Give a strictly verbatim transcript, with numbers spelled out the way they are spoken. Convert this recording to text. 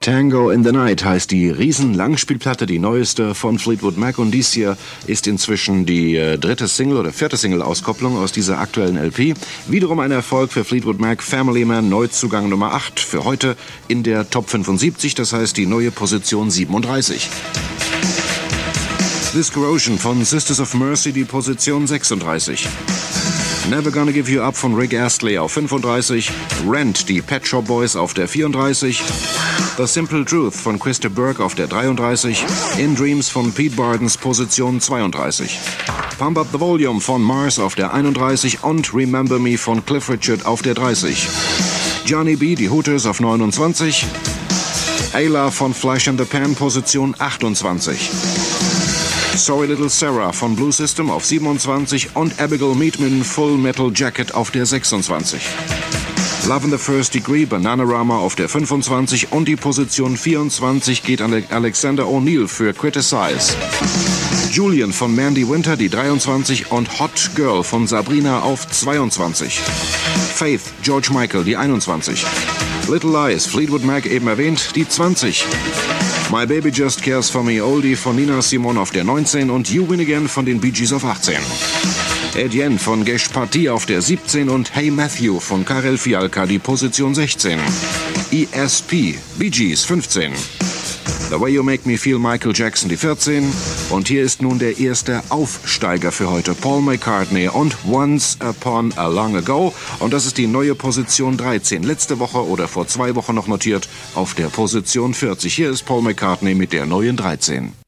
Tango in the Night heißt die Riesen-Langspielplatte, die neueste von Fleetwood Mac, und dies hier ist inzwischen die äh, dritte Single oder vierte Single-Auskopplung aus dieser aktuellen L P. Wiederum ein Erfolg für Fleetwood Mac, Family Man, Neuzugang Nummer acht für heute in der Top fünfundsiebzig, das heißt die neue Position siebenunddreißig. This Corrosion von Sisters of Mercy, die Position sechsunddreißig. Never Gonna Give You Up von Rick Astley auf fünfunddreißig. Rent, die Pet Shop Boys auf der vierunddreißig. The Simple Truth von Christa Burke auf der dreiunddreißig. In Dreams von Pete Bardens, Position zweiunddreißig. Pump Up the Volume von Mars auf der einunddreißig und Remember Me von Cliff Richard auf der dreißig. Johnny B., die Hooters auf neunundzwanzig. Ayla von Flash and the Pan, Position achtundzwanzig. Sorry Little Sarah von Blue System auf siebenundzwanzig und Abigail Meatman Full Metal Jacket auf der sechsundzwanzig. Love in the First Degree, Bananarama auf der fünfundzwanzig und die Position vierundzwanzig geht an Alexander O'Neill für Criticize. Julian von Mandy Winter, die dreiundzwanzig, und Hot Girl von Sabrina auf zweiundzwanzig. Faith, George Michael, die einundzwanzig. Little Lies, Fleetwood Mac eben erwähnt, die zwanzig. My Baby Just Cares For Me, Oldie von Nina Simone auf der neunzehn und You Win Again von den Bee Gees auf achtzehn. Etienne von Gesh Party auf der siebzehn und Hey Matthew von Karel Fialka, die Position sechzehn. E S P, Bee Gees fünfzehn. The Way You Make Me Feel, Michael Jackson, die vierzehn. Und hier ist nun der erste Aufsteiger für heute, Paul McCartney und Once Upon a Long Ago. Und das ist die neue Position dreizehn. Letzte Woche oder vor zwei Wochen noch notiert auf der Position vierzig. Hier ist Paul McCartney mit der neuen dreizehn.